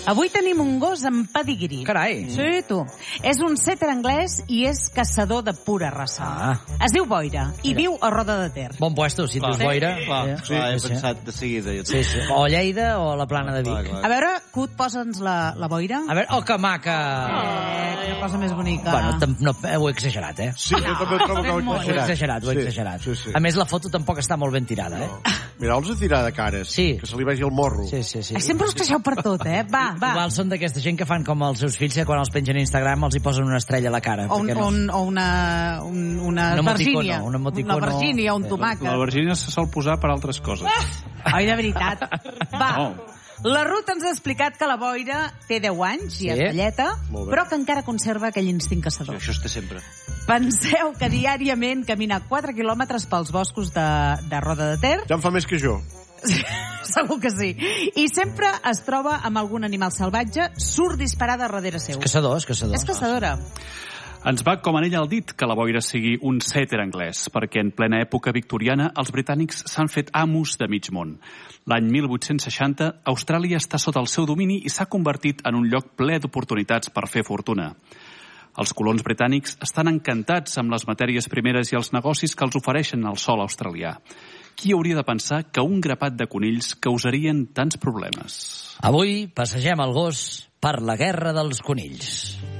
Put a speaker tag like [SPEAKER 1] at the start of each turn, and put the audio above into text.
[SPEAKER 1] Avui tenim un gos amb pedigrí.
[SPEAKER 2] Carai.
[SPEAKER 1] Sí, tu. És un setter anglès i és caçador de pura raça. Es diu Boira i viu a Roda de Ter.
[SPEAKER 2] Bon puesto, si et dius Boira.
[SPEAKER 3] Sí, he pensat de seguida.
[SPEAKER 2] Sí. O Lleida o la Plana de Vic.
[SPEAKER 1] A veure, Cut, posa'ns la Boira.
[SPEAKER 2] A veure, que maca!
[SPEAKER 1] Quina cosa més bonica.
[SPEAKER 2] Bueno, no, ho he exagerat,
[SPEAKER 3] Sí, jo també trobo que ho he
[SPEAKER 2] exagerat. Ho he exagerat.
[SPEAKER 3] Sí.
[SPEAKER 2] A més, la foto tampoc està molt ben tirada,
[SPEAKER 3] Mira'ls a tirar de cares, que se li vegi el morro.
[SPEAKER 2] Sí.
[SPEAKER 1] Sempre us queixeu per tot, Va.
[SPEAKER 2] Igual són d'aquesta gent que fan com els seus fills, que quan els pengen a Instagram els hi posen una estrella a la cara.
[SPEAKER 1] O una Virgínia.
[SPEAKER 2] Una
[SPEAKER 1] Virgínia, un tomàquet.
[SPEAKER 4] La Virgínia se sol posar per altres coses.
[SPEAKER 1] Ai, de veritat. Va. La Ruth ens ha explicat que la Boira té 10 anys i és velleta, però que encara conserva aquell instint caçador.
[SPEAKER 3] Això es té sempre.
[SPEAKER 1] Penseu que diàriament camina 4 quilòmetres pels boscos de Roda de Ter.
[SPEAKER 3] Ja en fa més que jo.
[SPEAKER 1] Segur que sí. I sempre es troba amb algun animal salvatge, surt disparada darrere seu.
[SPEAKER 2] És caçador.
[SPEAKER 1] És caçadora.
[SPEAKER 4] Ens va com anell al dit que la Boira sigui un setter anglès, perquè en plena època victoriana els britànics s'han fet amos de mig món. L'any 1860, Austràlia està sota el seu domini i s'ha convertit en un lloc ple d'oportunitats per fer fortuna. Els colons britànics estan encantats amb les matèries primeres i els negocis que els ofereixen el sòl australià. Qui hauria de pensar que un grapat de conills causarien tants problemes?
[SPEAKER 2] Avui passegem el gos per la guerra dels conills.